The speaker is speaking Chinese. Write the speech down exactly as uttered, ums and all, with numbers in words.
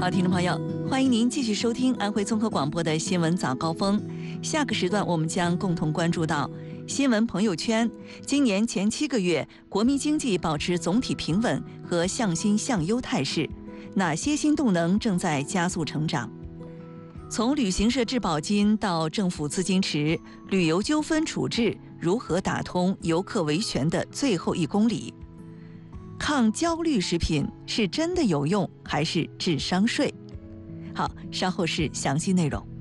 好，听众朋友，欢迎您继续收听安徽综合广播的新闻早高峰。下个时段我们将共同关注到新闻朋友圈。今年前七个月，国民经济保持总体平稳和向新向优态势，哪些新动能正在加速成长？从旅行社质保金到政府资金池，旅游纠纷处置如何打通游客维权的最后一公里？抗焦虑食品是真的有用还是智商税？好，稍后是详细内容。